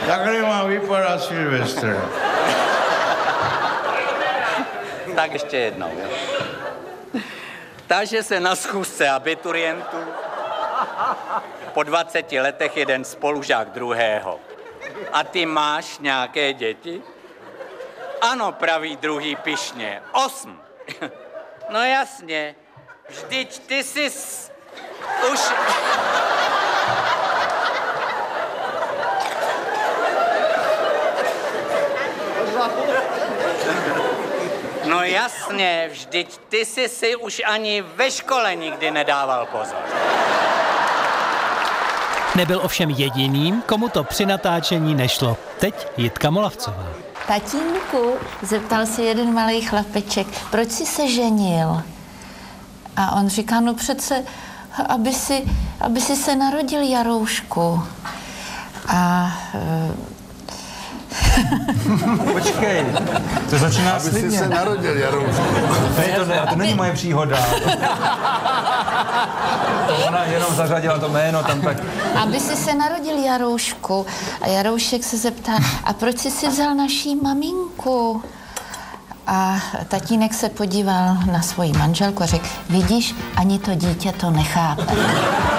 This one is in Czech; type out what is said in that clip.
Takhle má vypadat Silvestr. Tak ještě jednou. Takže se na schůzce abiturientů po 20 letech jeden spolužák druhého. A ty máš nějaké děti? Ano, praví druhý pyšně. 8. No jasně, vždyť ty jsi už... No jasně, vždyť ty jsi si už ani ve škole nikdy nedával pozor. Nebyl ovšem jediným, komu to při natáčení nešlo. Teď Jitka Molavcová. Tatínku, zeptal se jeden malý chlapeček, proč jsi se ženil? A on říká, no přece, aby si se narodil, Jaroušku. A... Počkej, to začíná Aby slibně. si se narodil, Jaroušku. To není moje příhoda. To ona jenom zařadila to jméno tam tak. Aby si se narodil, Jaroušku. A Jaroušek se zeptá, a proč jsi si vzal naší maminku? A tatínek se podíval na svoji manželku a řekl, vidíš, ani to dítě to nechápe.